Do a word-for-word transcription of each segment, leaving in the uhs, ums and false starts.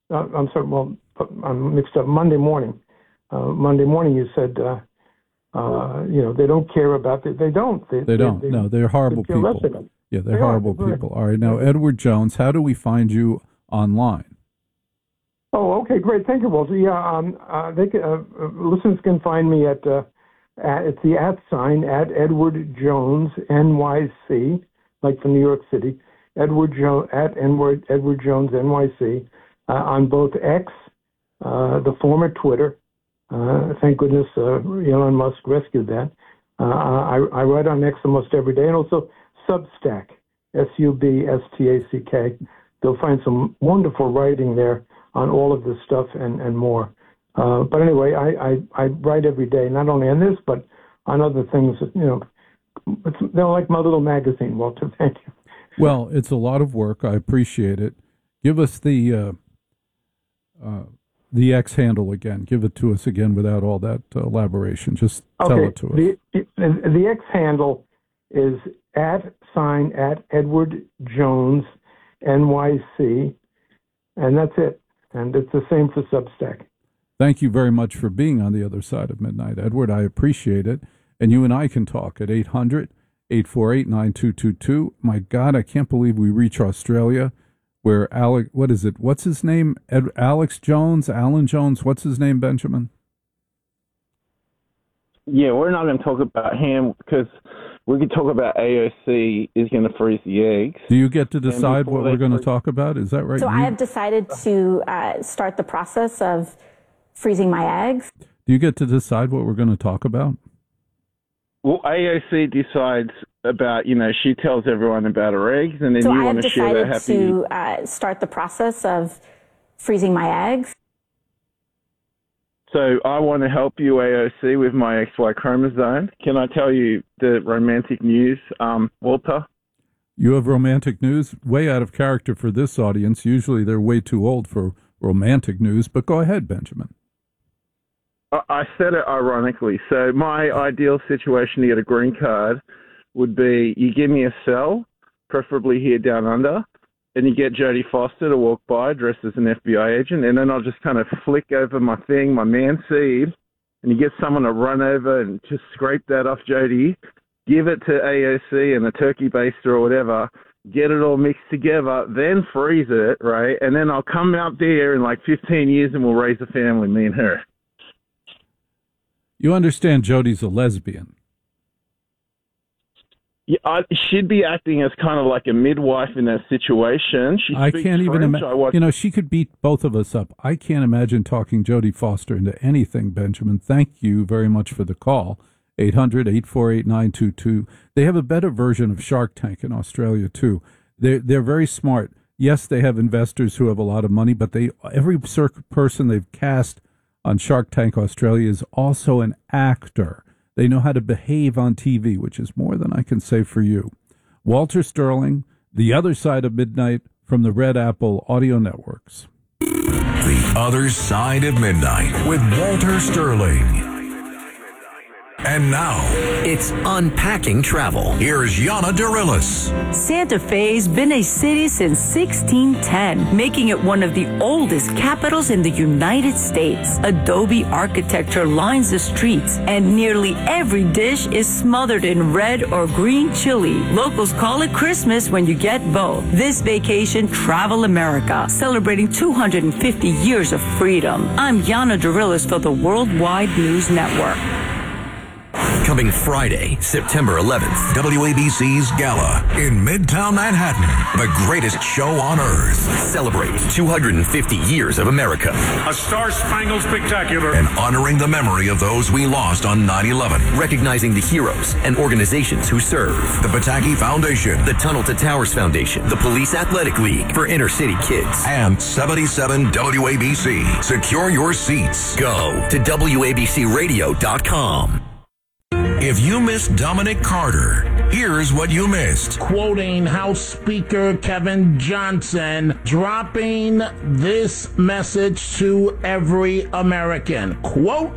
uh, I'm sorry, well, I'm mixed up. Monday morning. Uh, Monday morning you said, uh, uh, you know, they don't care about it. They don't. They, they don't. They, no, they're horrible they people. Yeah, they're they horrible are. people. All right. Now, Edward Jones, how do we find you online? Oh, okay, great. Thank you, Walter. Yeah, um, uh, they can, uh, listeners can find me at, uh, at, it's the at sign, at Edward Jones, N Y C, like from New York City, Edward Jones, at Edward, Edward Jones, N Y C, uh, on both X, uh, the former Twitter. Uh, thank goodness uh, Elon Musk rescued that. Uh, I, I write on X almost every day, and also Substack, S U B S T A C K. You'll find some wonderful writing there on all of this stuff and, and more. Uh, but anyway, I, I, I write every day, not only on this, but on other things. You know, it's, they're like my little magazine, Walter. Thank you. Well, it's a lot of work. I appreciate it. Give us the uh, uh, the X handle again. Give it to us again without all that uh, elaboration. Just okay. tell it to us. The, the, the X handle is at sign at Edward Jones, N Y C, and that's it. And it's the same for Substack. Thank you very much for being on the other side of midnight, Edward. I appreciate it. And you and I can talk at eight hundred, eight four eight, nine two two two. My God, I can't believe we reach Australia, where Alec, what is it? What's his name? Ed, Alex Jones, Alan Jones. What's his name, Benjamin? Yeah, we're not going to talk about him because we could talk about A O C is going to freeze the eggs. Do you get to decide what we're going to talk about? Is that right? So you? I have decided to uh, start the process of freezing my eggs. Do you get to decide what we're going to talk about? Well, A O C decides about, you know, she tells everyone about her eggs, and then so you I want to share that happy... So I have decided to uh, start the process of freezing my eggs. So I want to help you, A O C, with my X Y chromosome. Can I tell you the romantic news, um, Walter? You have romantic news? Way out of character for this audience. Usually they're way too old for romantic news, but go ahead, Benjamin. I said it ironically. So my ideal situation to get a green card would be you give me a cell, preferably here down under, and you get Jodie Foster to walk by dressed as an F B I agent, and then I'll just kind of flick over my thing, my man seed, and you get someone to run over and just scrape that off Jodie, give it to A O C and a turkey baster or whatever, get it all mixed together, then freeze it, right? And then I'll come out there in like fifteen years and we'll raise a family, me and her. You understand Jodie's a lesbian. Yeah, I, she'd be acting as kind of like a midwife in that situation. She I can't even imagine. You know, she could beat both of us up. I can't imagine talking Jodie Foster into anything, Benjamin. Thank you very much for the call. eight hundred, eight four eight, nine two two. They have a better version of Shark Tank in Australia, too. They're, they're very smart. Yes, they have investors who have a lot of money, but they every person they've cast on Shark Tank Australia is also an actor. They know how to behave on T V, which is more than I can say for you. Walter Sterling, The Other Side of Midnight from the Red Apple Audio Networks. The Other Side of Midnight with Walter Sterling. And now, it's Unpacking Travel. Here's Yana Dorillis. Santa Fe's been a city since sixteen ten, making it one of the oldest capitals in the United States. Adobe architecture lines the streets, and nearly every dish is smothered in red or green chili. Locals call it Christmas when you get both. This vacation, Travel America, celebrating two hundred fifty years of freedom. I'm Yana Dorillis for the Worldwide News Network. Coming Friday, September eleventh, W A B C's Gala in Midtown Manhattan, the greatest show on earth. Celebrate two hundred fifty years of America. A star-spangled spectacular. And honoring the memory of those we lost on nine eleven. Recognizing the heroes and organizations who serve. The Pataki Foundation. The Tunnel to Towers Foundation. The Police Athletic League for inner city kids. And seventy-seven W A B C. Secure your seats. Go to W A B C radio dot com. If you missed Dominic Carter, here's what you missed. Quoting House Speaker Kevin Johnson, dropping this message to every American. Quote,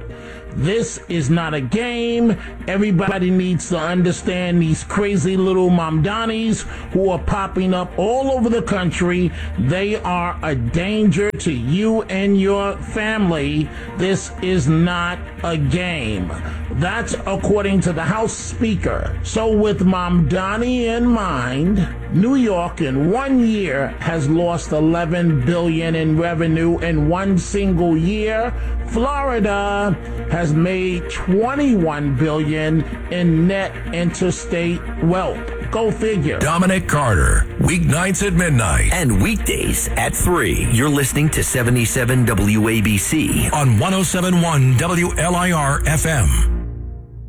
This is not a game. Everybody needs to understand these crazy little Mamdanis who are popping up all over the country. They are a danger to you and your family. This is not a game. That's according to the House Speaker. So with Mamdani in mind, New York in one year has lost eleven billion dollars in revenue in one single year. Florida has made twenty-one billion dollars in net interstate wealth. Go figure. Dominic Carter, weeknights at midnight. And weekdays at three. You're listening to seventy-seven W A B C on one oh seven point one W L I R F M.